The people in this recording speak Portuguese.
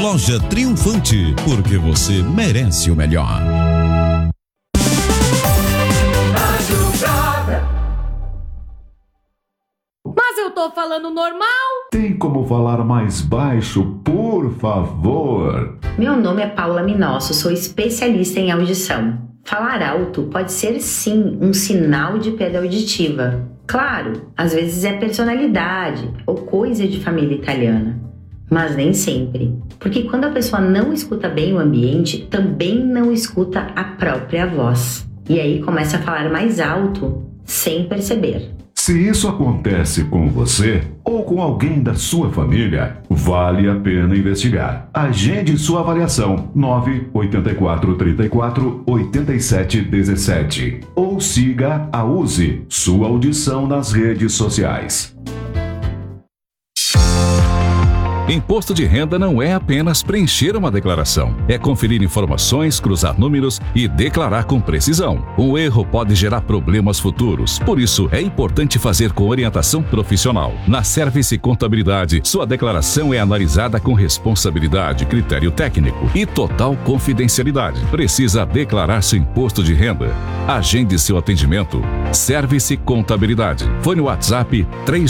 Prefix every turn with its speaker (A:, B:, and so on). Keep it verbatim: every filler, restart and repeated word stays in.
A: Loja Triunfante, porque você merece o melhor.
B: Mas eu tô falando normal?
C: Tem como falar mais baixo, por favor?
D: Meu nome é Paula Minosso, sou especialista em audição. Falar alto pode ser sim um sinal de perda auditiva. Claro, às vezes é personalidade ou coisa de família italiana, mas nem sempre. Porque quando a pessoa não escuta bem o ambiente, também não escuta a própria voz. E aí começa a falar mais alto sem perceber.
C: Se isso acontece com você ou com alguém da sua família, vale a pena investigar. Agende sua avaliação nove oito quatro três quatro oito sete um sete ou siga a Use Sua Audição nas redes sociais.
E: Imposto de renda não é apenas preencher uma declaração. É conferir informações, cruzar números e declarar com precisão. Um erro pode gerar problemas futuros. Por isso, é importante fazer com orientação profissional. Na Service Contabilidade, sua declaração é analisada com responsabilidade, critério técnico e total confidencialidade. Precisa declarar seu imposto de renda? Agende seu atendimento. Service Contabilidade. Fone WhatsApp três